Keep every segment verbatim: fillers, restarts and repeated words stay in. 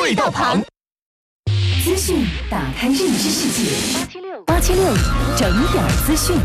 对道旁， 资讯打开认知世界。八七六八七六整点资讯。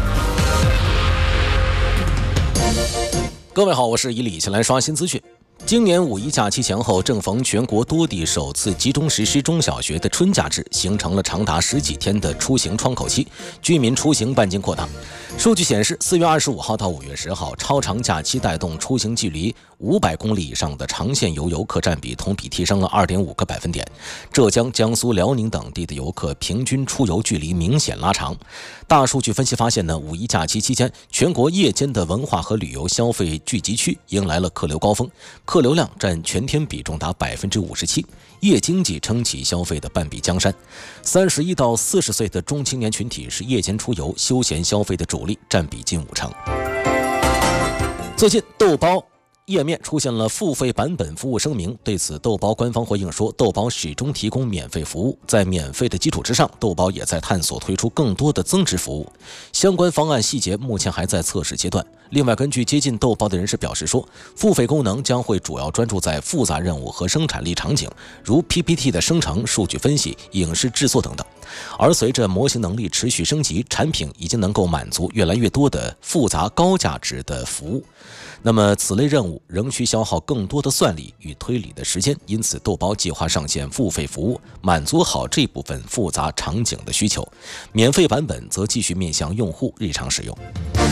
各位好，我是伊利，先来刷新资讯。今年五一假期前后，正逢全国多地首次集中实施中小学的春假制，形成了长达十几天的出行窗口期，居民出行半径扩大。数据显示，四月二十五号到五月十号，超长假期带动出行距离五百公里以上的长线游游客占比同比提升了 二点五个百分点。浙江、江苏、辽宁等地的游客平均出游距离明显拉长。大数据分析发现呢，五一假期期间，全国夜间的文化和旅游消费聚集区迎来了客流高峰，客流量占全天比重达 百分之五十七， 夜经济撑起消费的半壁江山。三十一到四十岁的中青年群体是夜间出游休闲消费的主力，占比近五成。最近豆包页面出现了付费版本服务声明，对此豆包官方回应说，豆包始终提供免费服务，在免费的基础之上，豆包也在探索推出更多的增值服务，相关方案细节目前还在测试阶段。另外，根据接近豆包的人士表示说，付费功能将会主要专注在复杂任务和生产力场景，如 P P T 的生成、数据分析、影视制作等等。而随着模型能力持续升级，产品已经能够满足越来越多的复杂高价值的服务。那么此类任务仍需消耗更多的算力与推理的时间，因此豆包计划上线付费服务，满足好这部分复杂场景的需求。免费版本则继续面向用户日常使用。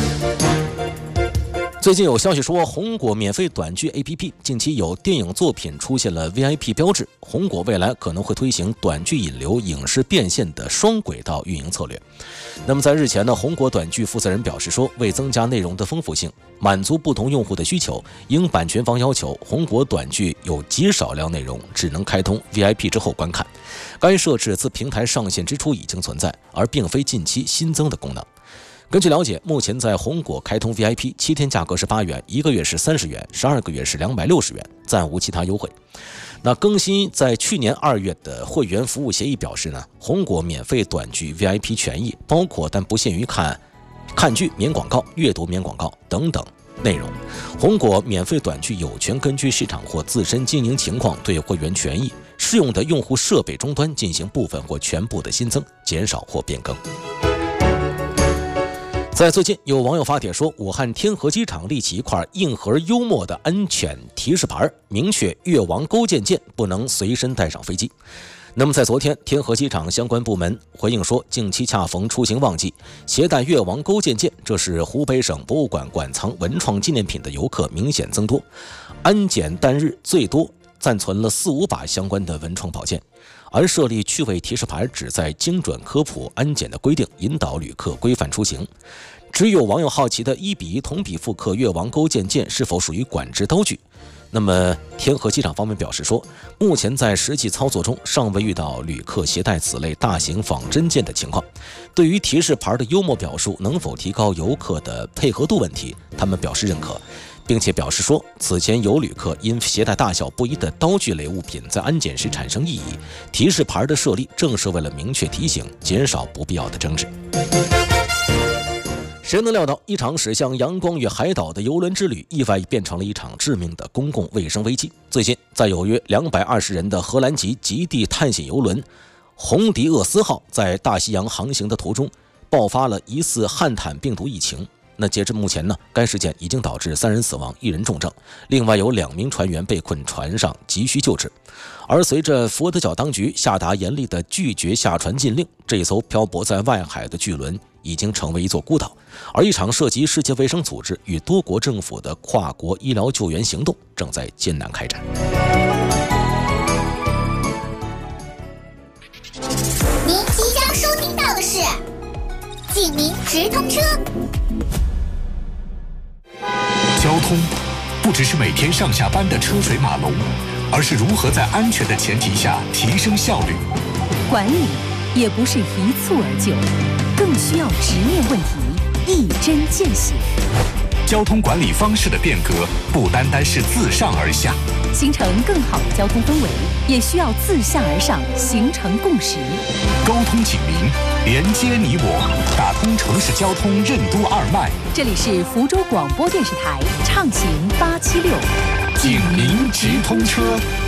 最近有消息说，红果免费短剧 A P P 近期有电影作品出现了 V I P 标志，红果未来可能会推行短剧引流、影视变现的双轨道运营策略。那么在日前呢，红果短剧负责人表示说，为增加内容的丰富性，满足不同用户的需求，应版权方要求，红果短剧有极少量内容只能开通 V I P 之后观看。该设置自平台上线之初已经存在，而并非近期新增的功能。根据了解，目前在红果开通 V I P， 七天价格是八元，一个月是三十元，十二个月是两百六十元，暂无其他优惠。那更新在去年二月的会员服务协议表示呢，红果免费短剧 V I P 权益包括但不限于看看剧免广告、阅读免广告等等内容。红果免费短剧有权根据市场或自身经营情况对会员权益适用的用户设备终端进行部分或全部的新增、减少或变更。在最近，有网友发帖说，武汉天河机场立起一块硬核幽默的安全提示牌，明确越王勾践剑不能随身带上飞机。那么在昨天，天河机场相关部门回应说，近期恰逢出行旺季，携带越王勾践剑，这是湖北省博物馆馆藏文创纪念品的游客明显增多，安检单日最多暂存了四五把相关的文创宝剑。而设立趣味提示牌旨在精准科普安检的规定，引导旅客规范出行。只有网友好奇的一比一同比复刻越王勾践剑是否属于管制刀具。那么天河机场方面表示说，目前在实际操作中尚未遇到旅客携带此类大型仿真剑的情况。对于提示牌的幽默表述能否提高游客的配合度问题，他们表示认可，并且表示说，此前有旅客因携带大小不一的刀具类物品在安检时产生异议，提示牌的设立正是为了明确提醒，减少不必要的争执。谁能料到，一场驶向阳光与海岛的邮轮之旅，意外变成了一场致命的公共卫生危机。最近，在有约两百二十人的荷兰籍极地探险邮轮红迪厄斯号在大西洋航行的途中，爆发了疑似汉坦病毒疫情。那截至目前呢，该事件已经导致三人死亡，一人重症，另外有两名船员被困船上，急需救治。而随着佛得角当局下达严厉的拒绝下船禁令，这艘漂泊在外海的巨轮已经成为一座孤岛，而一场涉及世界卫生组织与多国政府的跨国医疗救援行动正在艰难开展。 您即将收听到的是警民直通车。 交通不只是每天上下班的车水马龙，而是如何在安全的前提下提升效率。 管理也不是一蹴而就，更需要直面问题，一针见血。 交通管理方式的变革不单单是自上而下， 形成更好的交通氛围，也需要自下而上形成共识。 沟通警民，连接你我，打通城市交通任督二脉。 这里是福州广播电视台畅行八七六， 警民直通车。